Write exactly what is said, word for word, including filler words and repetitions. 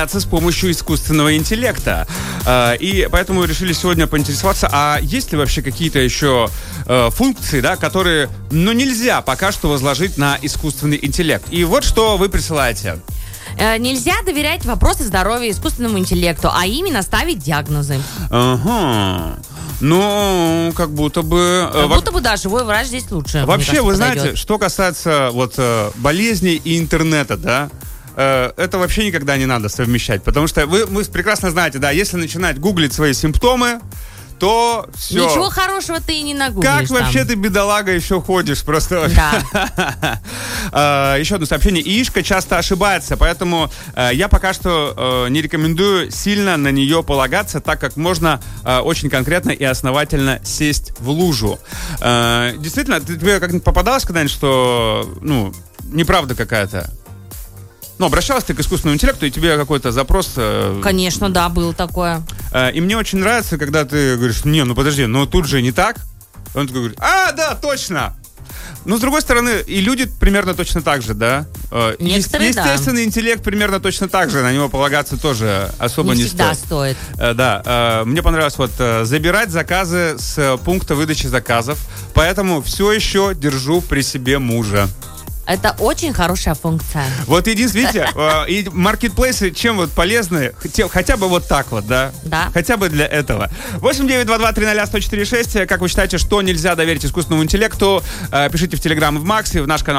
с помощью искусственного интеллекта. И поэтому решили сегодня поинтересоваться, а есть ли вообще какие-то еще функции, да, которые, ну, нельзя пока что возложить на искусственный интеллект. И вот что вы присылаете. Нельзя доверять вопросы здоровья искусственному интеллекту, а именно ставить диагнозы. Ага. Ну, как будто бы... Как будто бы, да, живой врач здесь лучше. Вообще, кажется, вы подойдет. знаете, что касается вот болезней и интернета, да, это вообще никогда не надо совмещать, потому что вы, вы прекрасно знаете, да, если начинать гуглить свои симптомы, то все. Ничего хорошего ты и не нагуглишь. Как там. вообще ты, бедолага, еще ходишь? Просто. Да. Еще одно сообщение. Ишка часто ошибается, поэтому я пока что не рекомендую сильно на нее полагаться, так как можно очень конкретно и основательно сесть в лужу. Действительно, тебе как-нибудь попадалось когда-нибудь, что, ну, неправда какая-то? Ну, обращалась ты к искусственному интеллекту, и тебе какой-то запрос... Конечно, да, было такое. И мне очень нравится, когда ты говоришь, не, ну подожди, но тут же не так. Он такой говорит, а, да, точно. Но, с другой стороны, и люди примерно точно так же, да? Некоторые, Естественный да. интеллект примерно точно так же, на него полагаться тоже особо не, не всегда стоит. стоит. Да, мне понравилось вот забирать заказы с пункта выдачи заказов, поэтому все еще держу при себе мужа. Это очень хорошая функция. Вот единственное, видите, и маркетплейсы чем вот полезны, хотя бы вот так вот, да? Да. Хотя бы для этого. восемь девять два два три ноль сто четыре шесть. Как вы считаете, что нельзя доверить искусственному интеллекту? Пишите в Телеграм и в Максе, в наш канал